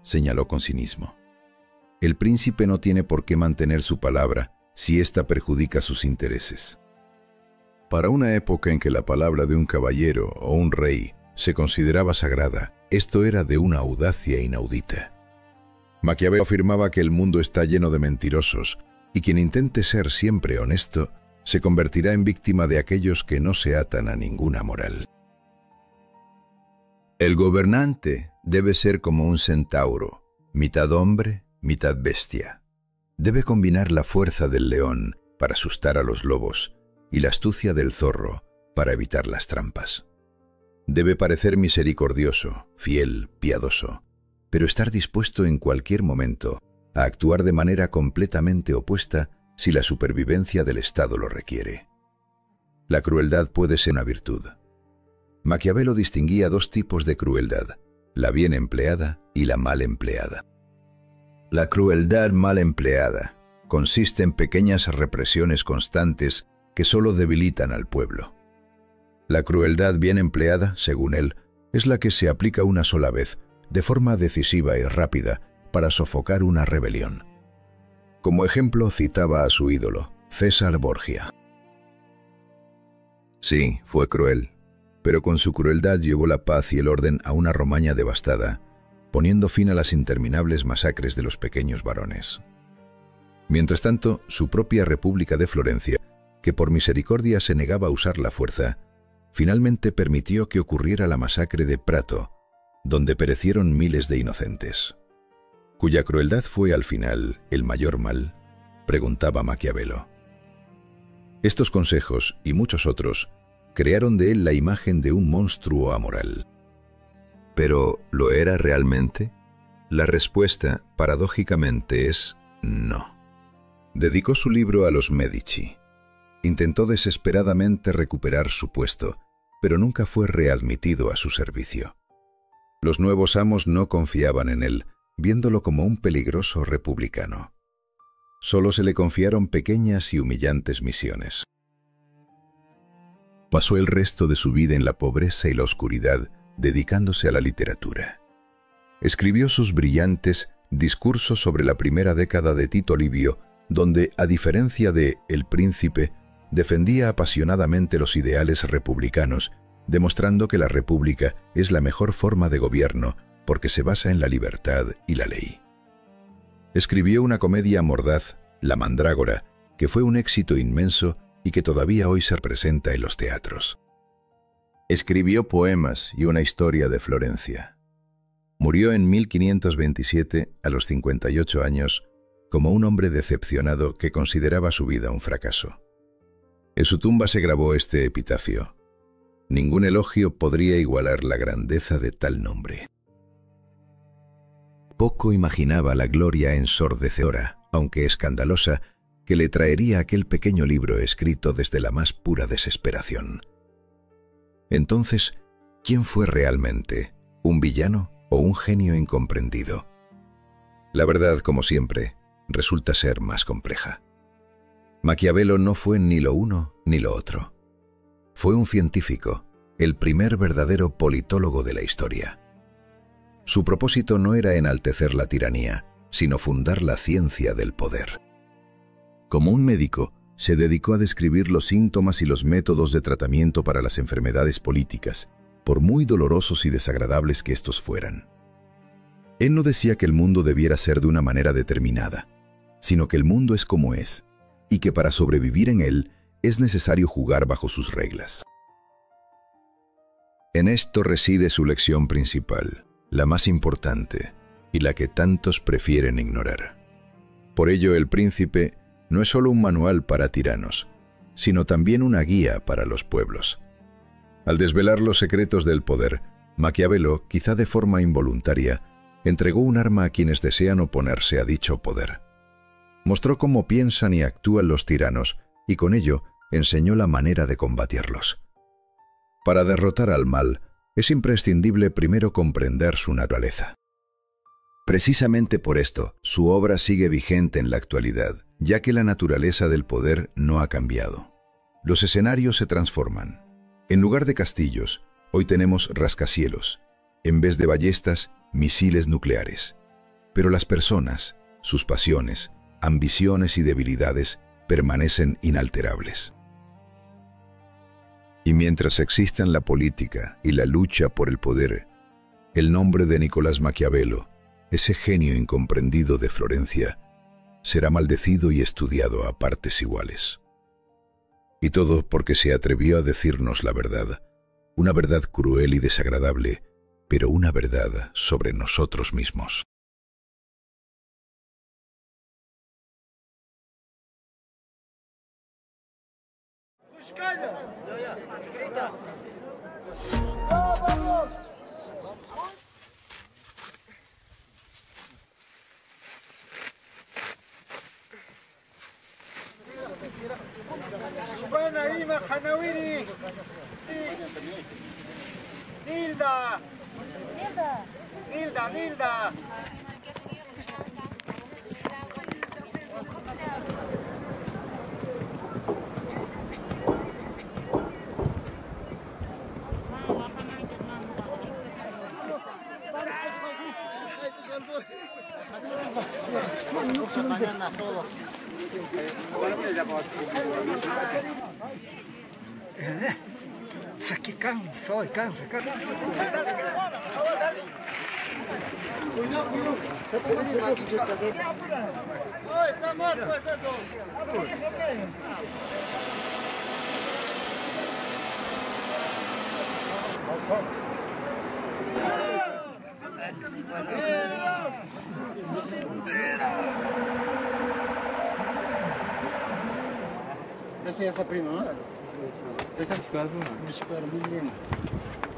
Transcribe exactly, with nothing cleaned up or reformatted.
señaló con cinismo. El príncipe no tiene por qué mantener su palabra si ésta perjudica sus intereses. Para una época en que la palabra de un caballero o un rey se consideraba sagrada, esto era de una audacia inaudita. Maquiavelo afirmaba que el mundo está lleno de mentirosos y quien intente ser siempre honesto se convertirá en víctima de aquellos que no se atan a ninguna moral. El gobernante debe ser como un centauro, mitad hombre, mitad bestia. Debe combinar la fuerza del león para asustar a los lobos y la astucia del zorro para evitar las trampas. Debe parecer misericordioso, fiel, piadoso, pero estar dispuesto en cualquier momento a actuar de manera completamente opuesta si la supervivencia del Estado lo requiere. La crueldad puede ser una virtud. Maquiavelo distinguía dos tipos de crueldad, la bien empleada y la mal empleada. La crueldad mal empleada consiste en pequeñas represiones constantes que solo debilitan al pueblo. La crueldad bien empleada, según él, es la que se aplica una sola vez, de forma decisiva y rápida, para sofocar una rebelión. Como ejemplo citaba a su ídolo, César Borgia. Sí, fue cruel, pero con su crueldad llevó la paz y el orden a una Romaña devastada, poniendo fin a las interminables masacres de los pequeños varones. Mientras tanto, su propia República de Florencia, que por misericordia se negaba a usar la fuerza, finalmente permitió que ocurriera la masacre de Prato, donde perecieron miles de inocentes. ¿Cuya crueldad fue al final el mayor mal?, preguntaba Maquiavelo. Estos consejos, y muchos otros, crearon de él la imagen de un monstruo amoral. ¿Pero lo era realmente? La respuesta, paradójicamente, es no. Dedicó su libro a los Medici. Intentó desesperadamente recuperar su puesto, pero nunca fue readmitido a su servicio. Los nuevos amos no confiaban en él, viéndolo como un peligroso republicano. Solo se le confiaron pequeñas y humillantes misiones. Pasó el resto de su vida en la pobreza y la oscuridad, dedicándose a la literatura. Escribió sus brillantes discursos sobre la primera década de Tito Livio, donde, a diferencia de El Príncipe, defendía apasionadamente los ideales republicanos, demostrando que la república es la mejor forma de gobierno porque se basa en la libertad y la ley. Escribió una comedia mordaz, La Mandrágora, que fue un éxito inmenso y que todavía hoy se representa en los teatros. Escribió poemas y una historia de Florencia. Murió en mil quinientos veintisiete, a los cincuenta y ocho años, como un hombre decepcionado que consideraba su vida un fracaso. En su tumba se grabó este epitafio: ningún elogio podría igualar la grandeza de tal nombre. Poco imaginaba la gloria ensordecedora, aunque escandalosa, que le traería aquel pequeño libro escrito desde la más pura desesperación. Entonces, ¿quién fue realmente? ¿Un villano o un genio incomprendido? La verdad, como siempre, resulta ser más compleja. Maquiavelo no fue ni lo uno ni lo otro. Fue un científico, el primer verdadero politólogo de la historia. Su propósito no era enaltecer la tiranía, sino fundar la ciencia del poder. Como un médico, se dedicó a describir los síntomas y los métodos de tratamiento para las enfermedades políticas, por muy dolorosos y desagradables que estos fueran. Él no decía que el mundo debiera ser de una manera determinada, sino que el mundo es como es, y que para sobrevivir en él es necesario jugar bajo sus reglas. En esto reside su lección principal, la más importante, y la que tantos prefieren ignorar. Por ello, El Príncipe no es solo un manual para tiranos, sino también una guía para los pueblos. Al desvelar los secretos del poder, Maquiavelo, quizá de forma involuntaria, entregó un arma a quienes desean oponerse a dicho poder. Mostró cómo piensan y actúan los tiranos, y con ello enseñó la manera de combatirlos. Para derrotar al mal, es imprescindible primero comprender su naturaleza. Precisamente por esto, su obra sigue vigente en la actualidad, ya que la naturaleza del poder no ha cambiado. Los escenarios se transforman. En lugar de castillos, hoy tenemos rascacielos. En vez de ballestas, misiles nucleares. Pero las personas, sus pasiones, ambiciones y debilidades permanecen inalterables. Y mientras existan la política y la lucha por el poder, el nombre de Nicolás Maquiavelo, ese genio incomprendido de Florencia, será maldecido y estudiado a partes iguales. Y todo porque se atrevió a decirnos la verdad, una verdad cruel y desagradable, pero una verdad sobre nosotros mismos. Nilda! Nilda! Nilda, Nilda! Mañana todos. Isso aqui cansa, cansa, cansa. Está muerto, es eso. Esta es esa prima, ¿no? Esta es muy bien.